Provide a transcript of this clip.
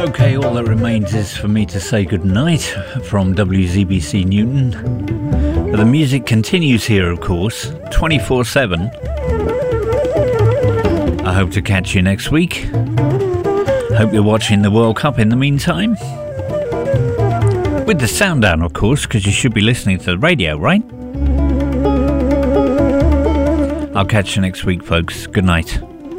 Okay, all that remains is for me to say goodnight from WZBC Newton. But the music continues here, of course, 24/7. I hope to catch you next week. Hope you're watching the World Cup in the meantime. With the sound down, of course, because you should be listening to the radio, right? I'll catch you next week, folks. Good night.